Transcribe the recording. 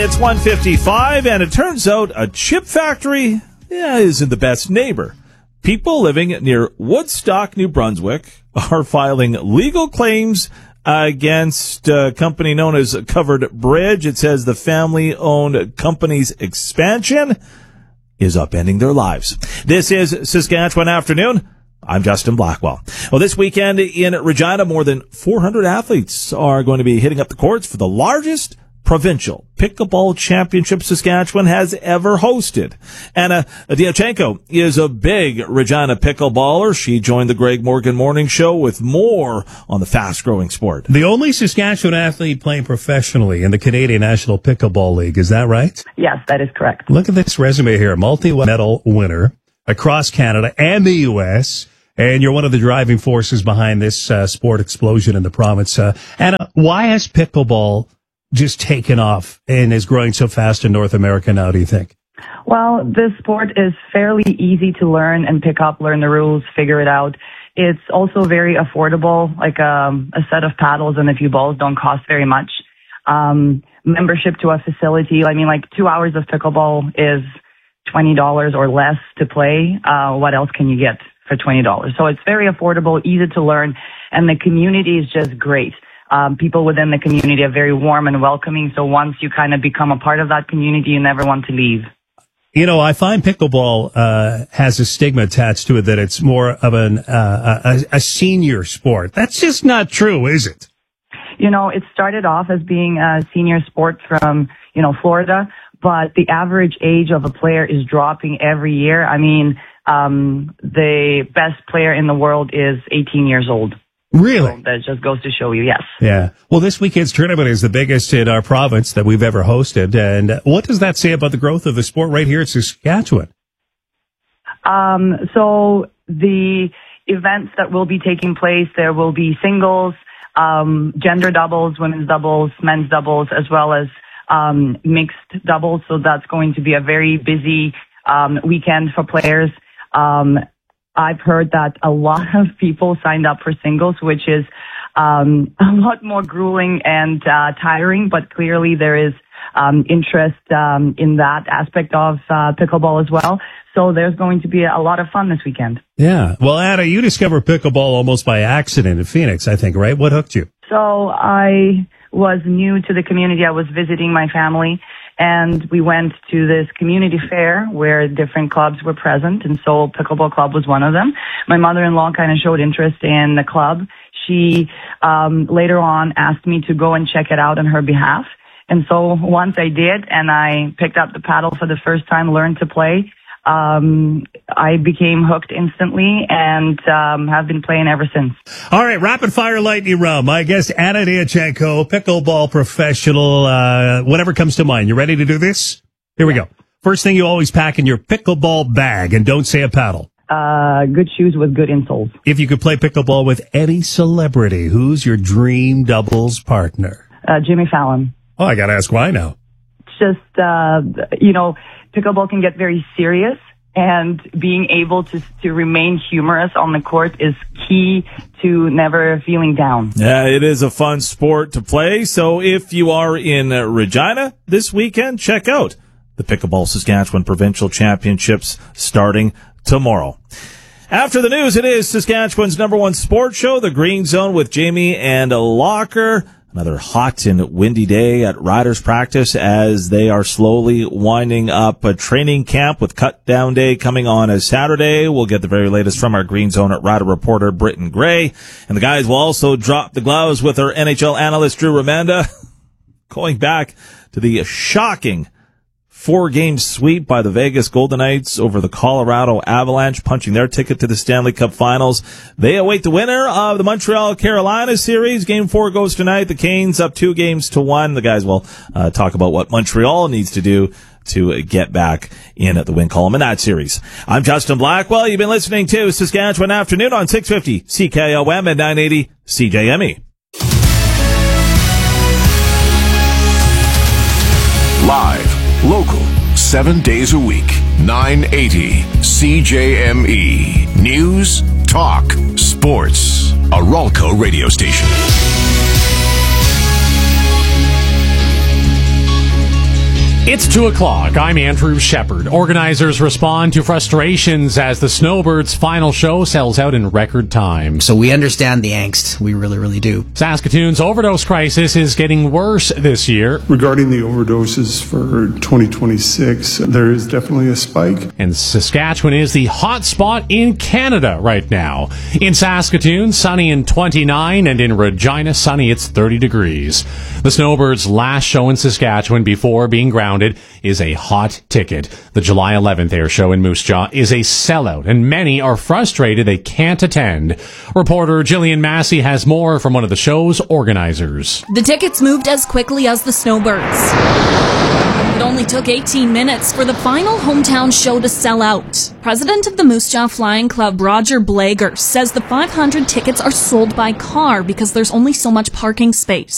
It's 1:55, and it turns out a chip factory isn't the best neighbor. People living near Woodstock, New Brunswick, are filing legal claims against a company known as Covered Bridge. It says the family-owned company's expansion is upending their lives. This is Saskatchewan Afternoon. I'm Justin Blackwell. Well, this weekend in Regina, more than 400 athletes are going to be hitting up the courts for the largest provincial pickleball championship Saskatchewan has ever hosted. Anna Diachenko is a big Regina pickleballer. She joined the Greg Morgan Morning Show with more on the fast-growing sport. The only Saskatchewan athlete playing professionally in the Canadian National Pickleball League, is that right? Yes, that is correct. Look at this resume here. Multi-medal winner across Canada and the U.S., and you're one of the driving forces behind this sport explosion in the province. Anna, why has pickleball just taken off and is growing so fast in North America now, do you think? Well, this sport is fairly easy to learn and pick up, learn the rules, figure it out. It's also very affordable, like a set of paddles and a few balls don't cost very much. Membership to a facility, 2 hours of pickleball is $20 or less to play. What else can you get for $20? So it's very affordable, easy to learn, and the community is just great. People within the community are very warm and welcoming. So once you kind of become a part of that community, you never want to leave. You know, I find pickleball has a stigma attached to it that it's more of a senior sport. That's just not true, is it? You know, it started off as being a senior sport from, Florida, but the average age of a player is dropping every year. I mean, the best player in the world is 18 years old. Really? So that just goes to show you, yes. Yeah. Well, this weekend's tournament is the biggest in our province that we've ever hosted. And what does that say about the growth of the sport right here in Saskatchewan? So the events that will be taking place, there will be singles, gender doubles, women's doubles, men's doubles, as well as mixed doubles. So that's going to be a very busy weekend for players. I've heard that a lot of people signed up for singles, which is a lot more grueling and tiring, but clearly there is interest in that aspect of pickleball as well. So there's going to be a lot of fun this weekend. Yeah. Well, Anna, you discovered pickleball almost by accident in Phoenix, I think, right? What hooked you? So I was new to the community. I was visiting my family, and we went to this community fair where different clubs were present, and so Pickleball Club was one of them. My mother-in-law kind of showed interest in the club. She later on asked me to go and check it out on her behalf. And so once I did, and I picked up the paddle for the first time, learned to play, I became hooked instantly and have been playing ever since. All right, rapid fire lightning round. My guest, Anna Diachenko, pickleball professional, whatever comes to mind. You ready to do this? Here we go. First thing you always pack in your pickleball bag, and don't say a paddle. Good shoes with good insoles. If you could play pickleball with any celebrity, who's your dream doubles partner? Jimmy Fallon. Oh, I got to ask why now. Just, pickleball can get very serious, and being able to remain humorous on the court is key to never feeling down. Yeah, it is a fun sport to play. So if you are in Regina this weekend, check out the Pickleball Saskatchewan Provincial Championships starting tomorrow. After the news, it is Saskatchewan's #1 sports show, The Green Zone with Jamie and Locker. Another hot and windy day at Riders practice as they are slowly winding up a training camp with cut down day coming on a Saturday. We'll get the very latest from our Green Zone at Rider reporter Britton Gray. And the guys will also drop the gloves with our NHL analyst Drew Ramanda. Going back to the shocking 4-game sweep by the Vegas Golden Knights over the Colorado Avalanche, punching their ticket to the Stanley Cup Finals. They await the winner of the Montreal-Carolina series. Game 4 goes tonight. The Canes up 2-1. The guys will talk about what Montreal needs to do to get back in the win column in that series. I'm Justin Blackwell. You've been listening to Saskatchewan Afternoon on 650 CKOM and 980 CJME. Live, local, 7 days a week, 980 CJME. News, talk, sports. A Ralco radio station. It's 2 o'clock. I'm Andrew Shepard. Organizers respond to frustrations as the Snowbirds' final show sells out in record time. So we understand the angst. We really, really do. Saskatoon's overdose crisis is getting worse this year. Regarding the overdoses for 2026, there is definitely a spike. And Saskatchewan is the hot spot in Canada right now. In Saskatoon, sunny and 29, and in Regina, sunny, it's 30 degrees. The Snowbirds' last show in Saskatchewan before being grounded is a hot ticket. The July 11th air show in Moose Jaw is a sellout, and many are frustrated they can't attend. Reporter Jillian Massey has more from one of the show's organizers. The tickets moved as quickly as the Snowbirds. It only took 18 minutes for the final hometown show to sell out. President of the Moose Jaw Flying Club, Roger Blager, says the 500 tickets are sold by car because there's only so much parking space.